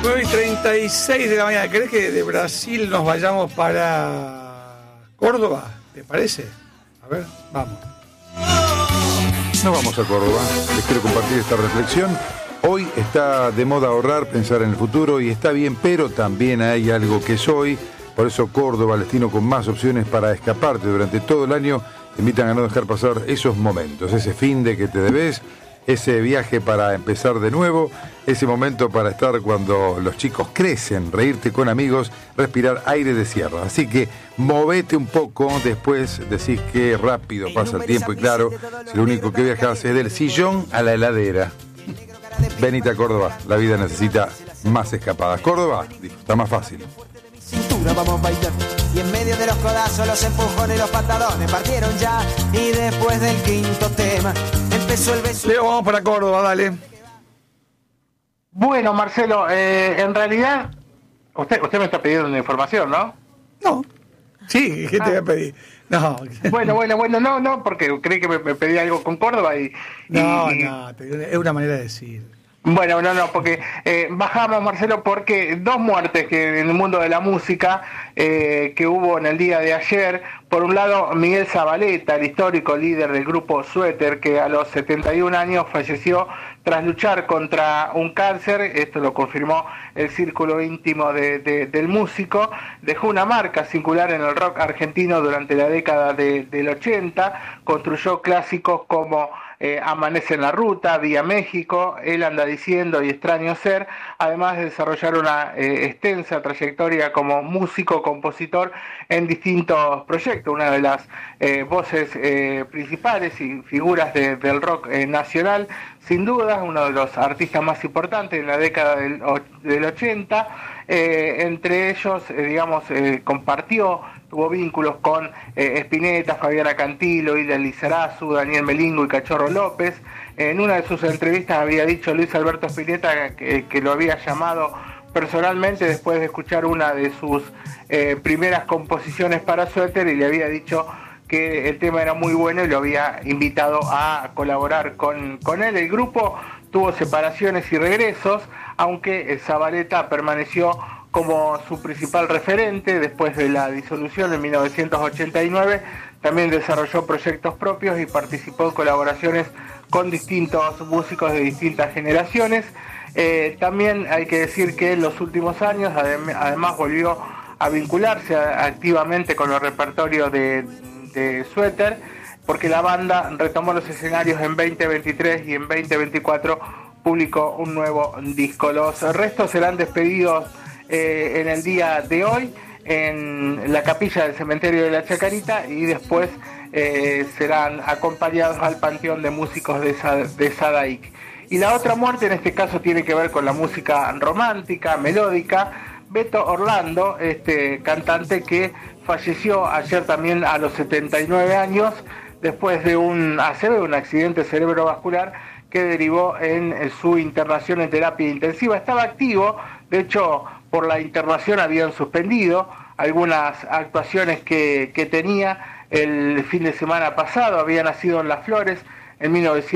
9:36 de la mañana. ¿Querés que de Brasil nos vayamos para Córdoba? ¿Te parece? A ver, vamos. No vamos a Córdoba. Les quiero compartir esta reflexión. Hoy está de moda ahorrar, pensar en el futuro, y está bien, pero también hay algo que es hoy. Por eso Córdoba, el destino con más opciones para escaparte durante todo el año, te invitan a no dejar pasar esos momentos, ese fin de que te debes, ese viaje para empezar de nuevo, ese momento para estar cuando los chicos crecen, reírte con amigos, respirar aire de sierra. Así que movete un poco, después decís que rápido pasa el tiempo y claro, si lo único que viajas es del sillón a la heladera. Venite a Córdoba, la vida necesita más escapadas. Córdoba, está más fácil. Cintura, vamos a bailar. Y en medio de los codazos, los empujones y los pantalones partieron ya. Y después del quinto tema empezó el beso. Leo, vamos para Córdoba, dale. Bueno, Marcelo, en realidad, usted me está pidiendo una información, ¿no? No. Sí, ¿qué te voy a pedir? No. Bueno, no, porque creí que me pedía algo con Córdoba y... No, es una manera de decir. Bueno, no, porque bajamos, Marcelo, porque dos muertes que en el mundo de la música que hubo en el día de ayer. Por un lado, Miguel Zavaleta, el histórico líder del grupo Suéter, que a los 71 años falleció tras luchar contra un cáncer. Esto lo confirmó el círculo íntimo del músico. Dejó una marca singular en el rock argentino durante la década del 80. Construyó clásicos como Amanece en la Ruta, Vía México, Él anda diciendo y Extraño Ser, además de desarrollar una extensa trayectoria como músico, compositor en distintos proyectos. Una de las voces principales y figuras del rock nacional, sin duda, uno de los artistas más importantes en la década del 80, entre ellos, tuvo vínculos con Spinetta, Fabiana Cantilo, Hilda Lizarazu, Daniel Melingo y Cachorro López. En una de sus entrevistas había dicho Luis Alberto Spinetta que lo había llamado personalmente después de escuchar una de sus primeras composiciones para Suéter y le había dicho que el tema era muy bueno y lo había invitado a colaborar con él. El grupo tuvo separaciones y regresos, aunque Zavaleta permaneció como su principal referente. Después de la disolución en 1989, también desarrolló proyectos propios y participó en colaboraciones con distintos músicos de distintas generaciones. También hay que decir que en los últimos años además volvió a vincularse activamente con el repertorio de Suéter, porque la banda retomó los escenarios en 2023 y en 2024 publicó un nuevo disco. Los restos serán despedidos en el día de hoy en la capilla del cementerio de la Chacarita y después serán acompañados al Panteón de Músicos de Sadaic. Y la otra muerte en este caso tiene que ver con la música romántica, melódica. Beto Orlando, este cantante que falleció ayer también a los 79 años después de un accidente cerebrovascular que derivó en su internación en terapia intensiva. Estaba activo, de hecho por la internación habían suspendido algunas actuaciones que tenía el fin de semana pasado. Había nacido en Las Flores en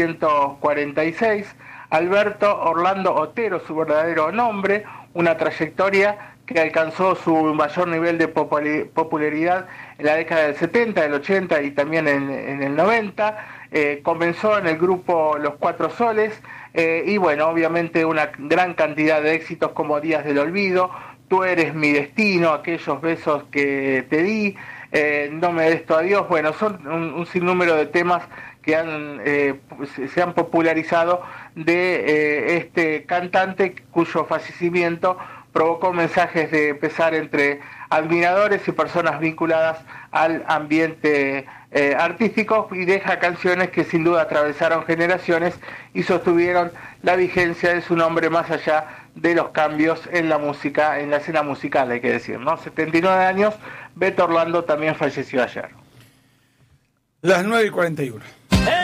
1946. Alberto Orlando Otero, su verdadero nombre, una trayectoria que alcanzó su mayor nivel de popularidad en la década del 70, del 80 y también en el 90. Comenzó en el grupo Los Cuatro Soles y bueno, obviamente una gran cantidad de éxitos como Días del Olvido, Tú eres mi destino, Aquellos besos que te di, No me des tu adiós. Bueno, son un sinnúmero de temas que se han popularizado de este cantante cuyo fallecimiento provocó mensajes de pesar entre admiradores y personas vinculadas al ambiente artístico, y deja canciones que sin duda atravesaron generaciones y sostuvieron la vigencia de su nombre más allá de los cambios en la música, en la escena musical, hay que decir, ¿no? 79 años, Beto Orlando también falleció ayer. Las 9:41.